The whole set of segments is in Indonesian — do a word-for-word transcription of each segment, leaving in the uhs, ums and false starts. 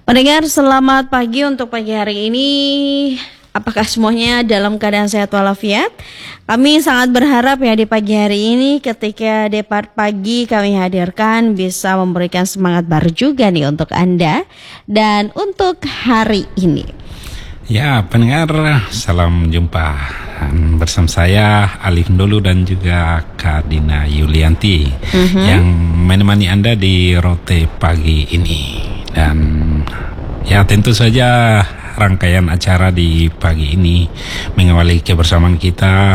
Pendengar, selamat pagi untuk pagi hari ini. Apakah semuanya dalam keadaan sehat walafiat? Kami sangat berharap ya di pagi hari ini ketika Depart Pagi kami hadirkan bisa memberikan semangat baru juga nih untuk Anda dan untuk hari ini. Ya, pendengar, salam jumpa bersama saya Alif Dulu dan juga Kak Dina Yulianti uh-huh. yang menemani Anda di Rote Pagi ini. Dan ya tentu saja rangkaian acara di pagi ini mengawali kebersamaan kita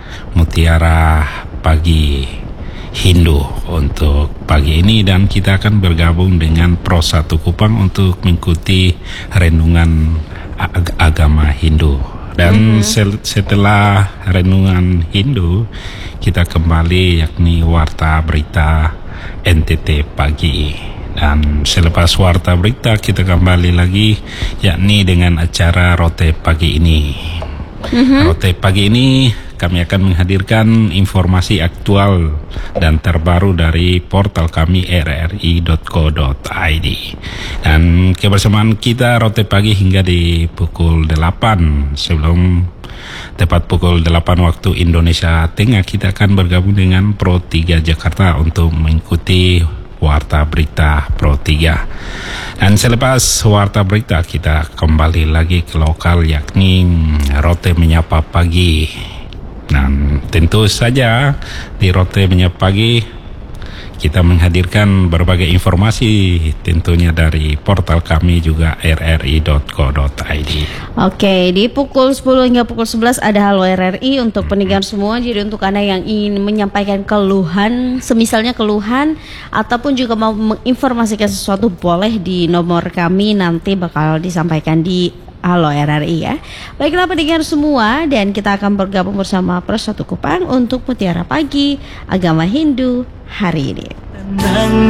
Mutiara Pagi Hindu untuk pagi ini, dan kita akan bergabung dengan Pro satu Kupang untuk mengikuti renungan ag- agama Hindu. Dan mm-hmm. setelah renungan Hindu kita kembali yakni Warta Berita N T T Pagi. Dan selepas warta berita kita kembali lagi yakni dengan acara Rote Pagi ini. Mm-hmm. Rote Pagi ini kami akan menghadirkan informasi aktual dan terbaru dari portal kami r r i dot co dot i d. Dan kebersamaan kita Rote Pagi hingga di pukul delapan. Sebelum tepat pukul delapan waktu Indonesia Tengah kita akan bergabung dengan Pro tiga Jakarta untuk mengikuti Warta Berita Pro tiga. Dan selepas Warta Berita kita kembali lagi ke lokal yakni Rote Menyapa Pagi. Dan tentu saja di Rote Menyapa Pagi kita menghadirkan berbagai informasi tentunya dari portal kami juga r r i dot co dot i d. Oke, di pukul sepuluh hingga pukul sebelas ada Halo R R I untuk pendengar semua. Jadi untuk Anda yang ingin menyampaikan keluhan, semisalnya keluhan ataupun juga mau menginformasikan sesuatu, boleh di nomor kami, nanti bakal disampaikan di Halo R R I ya. Baiklah pendengar semua, dan kita akan bergabung bersama Pro satu Kupang untuk Mutiara Pagi Agama Hindu hari ini.